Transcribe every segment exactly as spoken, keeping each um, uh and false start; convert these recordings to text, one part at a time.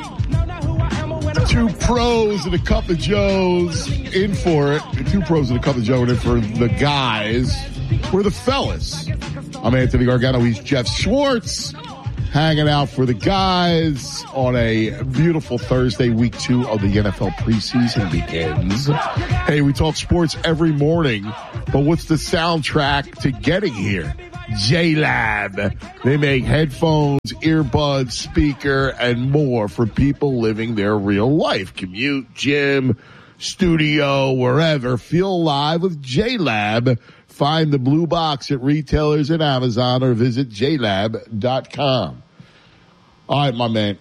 Two pros and a cup of Joes in for it. Two pros and a cup of Joe in for the guys. We're the fellas. I'm Anthony Gargano. He's Jeff Schwartz. Hanging out for the guys on a beautiful Thursday. Week two of the N F L preseason begins. Hey, we talk sports every morning, but what's the soundtrack to getting here? J-Lab. They make headphones, earbuds, speaker, and more for people living their real life. Commute, gym, studio, wherever. Feel alive with J-Lab. Find the blue box at retailers and Amazon or visit j lab dot com. All right, my man.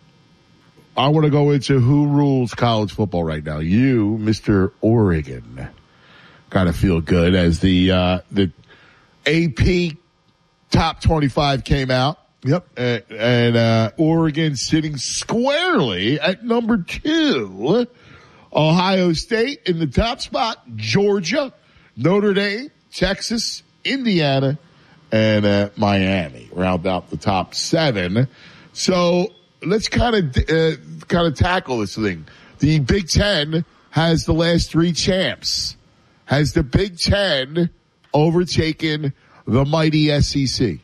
I want to go into who rules college football right now. You, Mister Oregon. Gotta feel good as the, uh, the A P top twenty-five came out. Yep. And, and uh, Oregon sitting squarely at number two. Ohio State in the top spot. Georgia, Notre Dame, Texas, Indiana, and uh, Miami round out the top seven. So let's kind of uh, kind of tackle this thing. The Big Ten has the last three champs. Has the Big Ten overtaken the mighty S E C?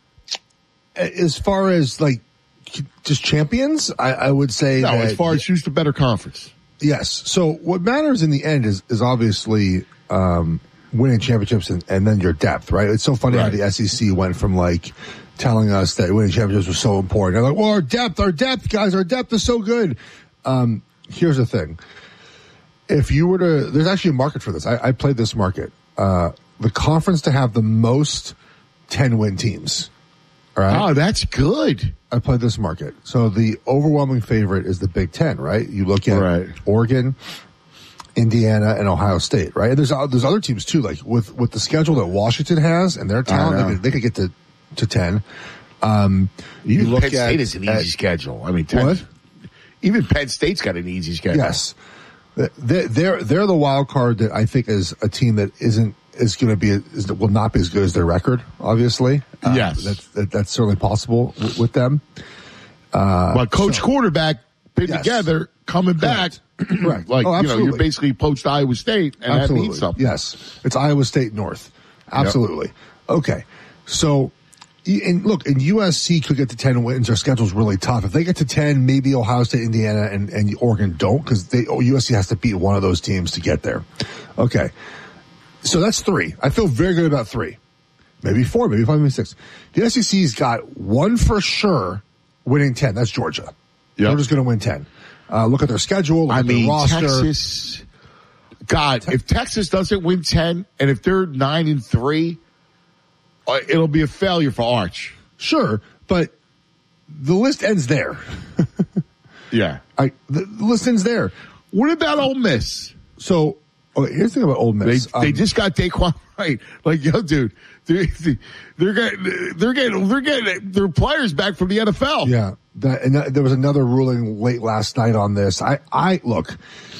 As far as like just champions, I, I would say no. that, As far as who's the better conference? Yes. So what matters in the end is is obviously um, winning championships and, and then your depth, right? It's so funny right. how the S E C went from like telling us that winning championships was so important. They're like, well, our depth, our depth, guys, our depth is so good. Um, here's the thing. If you were to, there's actually a market for this. I, I played this market. Uh, the conference to have the most ten-win teams. All right? Oh, that's good. I played this market. So the overwhelming favorite is the Big Ten, right? You look at right. Oregon, Indiana, and Ohio State, right? And there's there's other teams too, like with with the schedule that Washington has and their talent, they could, they could get to to ten. Um, you even look Penn State at, is an easy at, schedule. I mean, ten, what? Even Penn State's got an easy schedule. Yes, they're they're, they're the wild card that I think is a team that isn't is going to be is, will not be as good as their record. Obviously, uh, yes, that's that, that's certainly possible w- with them. Uh, but coach so, quarterback been yes. together coming Correct. back. Correct. Like, oh, you know, you're basically poached Iowa State and absolutely. that means something. Yes. It's Iowa State North. Absolutely. Yep. Okay. So, and look, and U S C could get to ten wins. Their schedule's really tough. If they get to ten, maybe Ohio State, Indiana, and, and Oregon don't, because they, oh, U S C has to beat one of those teams to get there. Okay. So that's three. I feel very good about three. Maybe four, maybe five, maybe six. The S E C's got one for sure winning ten. That's Georgia. Yep. Georgia's going to win ten. Uh, look at their schedule. Look I at mean, their roster. Texas. God, Te- if Texas doesn't win ten, and if they're nine and three, uh, it'll be a failure for Arch. Sure, but the list ends there. yeah, I, the, the list ends there. What about Ole Miss? So, okay, here's the thing about Ole Miss. They, um, they just got Daquan Wright. Like, yo, dude, they're, they're getting, they're getting, they're getting their players back from the N F L. Yeah, that, and that, there was another ruling late last night on this. I, I look.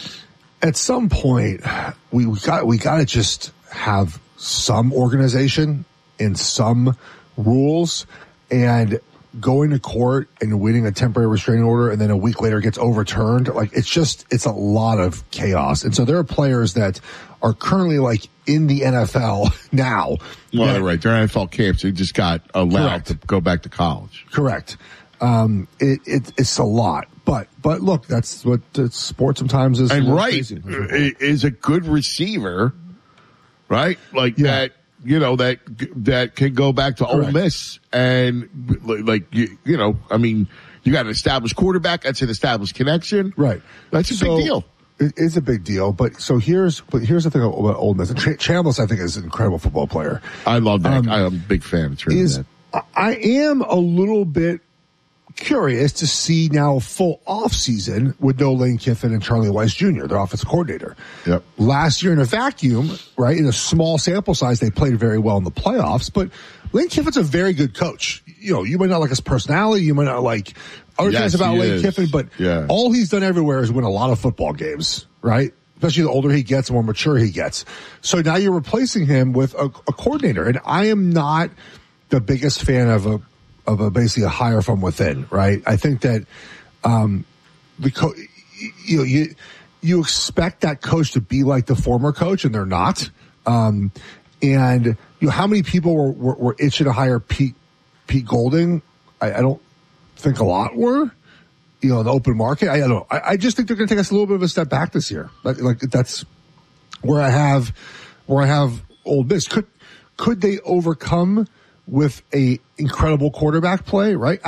At some point, we, we got we got to just have some organization and some rules, and going to court and winning a temporary restraining order and then a week later gets overturned. Like, it's just, it's a lot of chaos. And so there are players that are currently like in the N F L now. Well, that, right. They're N F L camps. They just got allowed correct. to go back to college. Correct. Um, it, it, it's a lot, but, but look, that's what uh, sports sometimes is. And Wright is a good receiver, right? Like yeah. that, you know, that, that can go back to Correct. Ole Miss and like, you, you know, I mean, you got an established quarterback. That's an established connection. Right. That's a so, big deal. It is a big deal, but so here's, but here's the thing about Ole Miss. Ch- Chambliss, I think, is an incredible football player. I love that. Um, I'm a big fan of really is, that. I am a little bit curious to see now a full off season with no Lane Kiffin and Charlie Weiss Junior, their offensive coordinator. Yep. Last year in a vacuum, right, in a small sample size, they played very well in the playoffs, but Lane Kiffin's a very good coach. You know, you might not like his personality, you might not like other yes, things about Lane is. Kiffin, but yeah. all he's done everywhere is win a lot of football games, right? Especially the older he gets, the more mature he gets. So now you're replacing him with a, a coordinator, and I am not the biggest fan of a of a basically a hire from within, right? I think that Um, the co- you know, you you expect that coach to be like the former coach, and they're not. Um, and you know, how many people were, were, were itching to hire Pete Pete Golding? I, I don't think a lot were. You know, in the open market. I, I don't know. I, I just think they're going to take us a little bit of a step back this year. Like, like that's where I have where I have Ole Miss. Could could they overcome with a incredible quarterback play? Right.